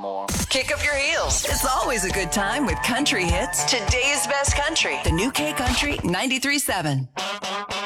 more. Kick up your heels. It's always a good time with country hits. Today's best country. The new K Country 93.7.